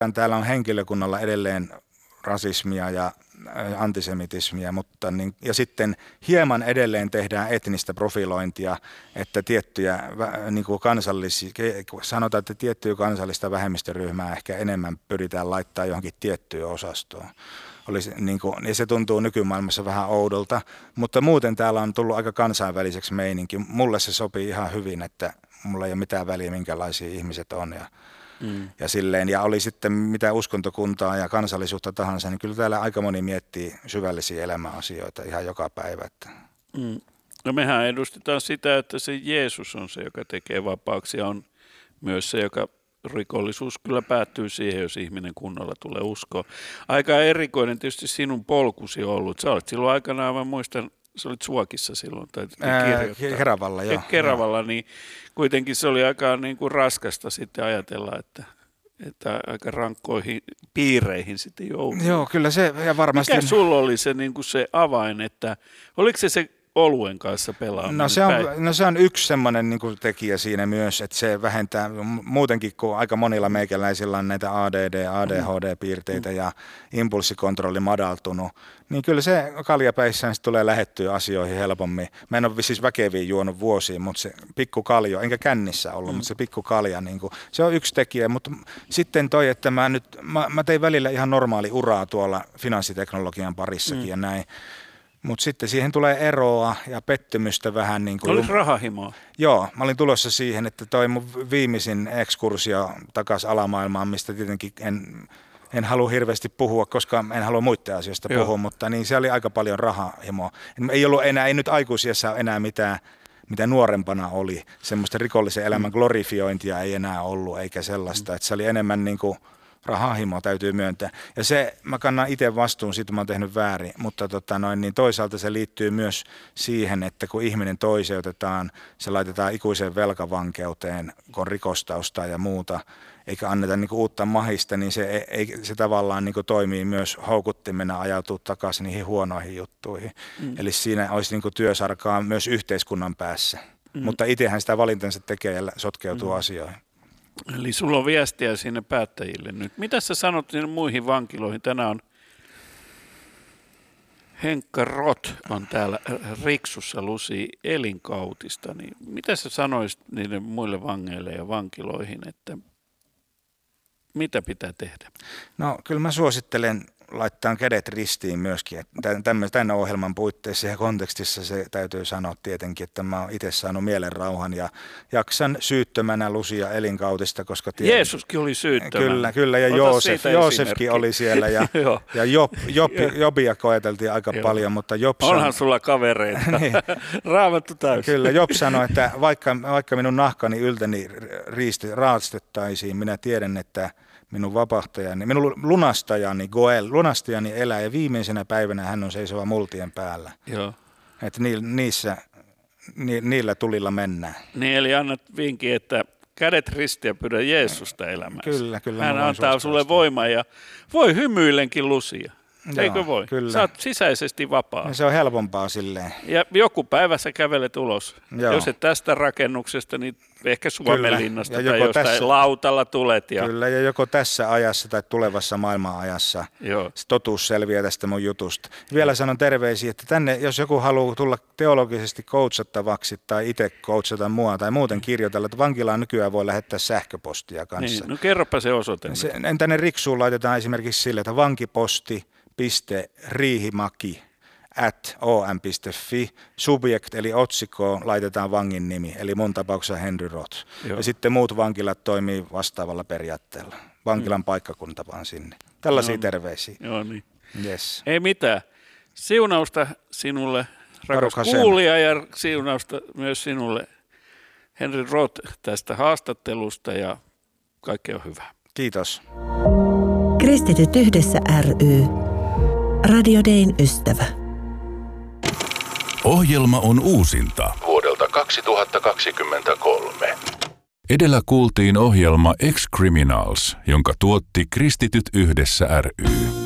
Täällä on henkilökunnalla edelleen rasismia ja antisemitismiä, mutta ja sitten hieman edelleen tehdään etnistä profilointia, että tiettyjä niin kuin sanotaan, että tiettyä kansallista vähemmistöryhmää ehkä enemmän pyritään laittaa johonkin tiettyyn osastoon. Ja se tuntuu nykymaailmassa vähän oudolta, mutta muuten täällä on tullut aika kansainväliseksi meininki. Mulle se sopii ihan hyvin, että mulla ei ole mitään väliä, minkälaisia ihmiset on ja silleen. Ja oli sitten mitä uskontokuntaa ja kansallisuutta tahansa, niin kyllä täällä aika moni miettii syvällisiä elämäasioita ihan joka päivä. No mehän edustetaan sitä, että se Jeesus on se, joka tekee vapaaksi ja on myös se, joka rikollisuus kyllä päättyy siihen, jos ihminen kunnolla tulee uskoon. Aika erikoinen tietysti sinun polkusi on ollut. Sä olet silloin aikanaan, mä muistan, sä olit Suokissa silloin. Keravalla, joo. Keravalla, niin kuitenkin se oli aika niin kuin raskasta sitten ajatella, että aika rankkoihin piireihin sitten joutui. Joo, kyllä se, ja varmasti. Mikä sulla oli se, niin kuin se avain, että oliko se oluen kanssa pelaaminen? No se on yksi semmoinen niin kuin tekijä siinä myös, että se vähentää muutenkin, kun aika monilla meikäläisillä on näitä ADD, ADHD-piirteitä ja impulssikontrolli madaltunut, niin kyllä se kaljapäissään tulee lähettyä asioihin helpommin. Mä en ole siis väkeviä juonut vuosiin, mutta se pikkukaljo, enkä kännissä ollut, mutta se pikkukalja, niin kuin, se on yksi tekijä. Mutta sitten toi, että mä tein välillä ihan normaali uraa tuolla finanssiteknologian parissakin ja näin. Mutta sitten siihen tulee eroa ja pettymystä vähän. Niin kuin oliko rahahimoa? Joo, mä olin tulossa siihen, että toi mun viimeisin ekskursio takaisin alamaailmaan, mistä tietenkin en halua hirveästi puhua, koska en halua muiden asioista puhua, mutta niin se oli aika paljon rahahimoa. Ei ollut enää, ei nyt aikuisiassa enää mitään, mitä nuorempana oli. Semmoista rikollisen elämän glorifiointia ei enää ollut, eikä sellaista, että se oli enemmän niin kuin rahahimo, täytyy myöntää. Ja se, mä kannan itse vastuun siitä, mä oon tehnyt väärin, mutta niin toisaalta se liittyy myös siihen, että kun ihminen toiseutetaan, se laitetaan ikuiseen velkavankeuteen, kun on rikostausta ja muuta, eikä anneta niin kuin uutta mahista, niin se tavallaan niin kuin toimii myös houkuttimena ajautua takaisin niihin huonoihin juttuihin. Eli siinä olisi niin kuin työsarkaa myös yhteiskunnan päässä, mutta itsehän sitä valintansa tekee ja sotkeutuu asioihin. Eli sulla on viestiä sinne päättäjille nyt. Mitä sä sanot sinne muihin vankiloihin? Tänään on Henkka Roth on täällä Riksussa Lusi elinkautista. Niin mitä sä sanoisit niille muille vangeille ja vankiloihin, että mitä pitää tehdä? No kyllä mä suosittelen laittaa kädet ristiin myöskin. Tämän ohjelman puitteissa ja kontekstissa se täytyy sanoa tietenkin, että mä oon itse saanut mielenrauhan ja jaksan syyttömänä Lusia elinkautista, koska Jeesuskin oli syyttömänä. Kyllä, ja Joosefkin oli siellä ja Jobia koeteltiin aika paljon, mutta Job onhan sulla kavereita. Niin. Raamattu täysin. Kyllä, Job sanoi, että vaikka minun nahkani yltäni raastettaisiin, minä tiedän, että minun vapahtajani, minun lunastajani elää ja viimeisenä päivänä hän on seisova multien päällä. Joo. Että niillä tulilla mennään. Niin, eli annat vinkin, että kädet ristiä pyydä Jeesusta elämässä. Kyllä. Hän antaa sulle voimaa ja voi hymyillenkin Lusia. Eikö voi? Kyllä. Sä oot sisäisesti vapaa. Ja se on helpompaa silleen. Ja joku päivä sä kävelet ulos. Joo. Jos et tästä rakennuksesta, niin ehkä Suomenlinnasta tai jostain lautalla tulet. Kyllä, ja joko tässä ajassa tai tulevassa maailmanajassa se totuus selviää tästä mun jutusta. Vielä sanon terveisiä, että tänne, jos joku haluaa tulla teologisesti coachattavaksi tai itse coachata mua tai muuten kirjoitella, että vankilaan nykyään voi lähettää sähköpostia kanssa. Niin, no kerropa se osoite. Tänne Riksuun laitetaan esimerkiksi sille, että vankiposti.riihimaki@om.fi, subject eli otsikkoon laitetaan vangin nimi, eli mun tapauksessa Henry Roth. Joo. Ja sitten muut vankilat toimii vastaavalla periaatteella. Vankilan paikkakunta vaan sinne. Tällaisia terveisiä. Joo niin. Yes. Ei mitään. Siunausta sinulle, rakas kuulija, ja siunausta myös sinulle, Henry Roth, tästä haastattelusta ja kaikkea hyvää. Kiitos. Kristityt yhdessä ry. Radio Dayn ystävä. Ohjelma on uusinta vuodelta 2023. Edellä kuultiin ohjelma Ex-Criminals, jonka tuotti Kristityt yhdessä ry.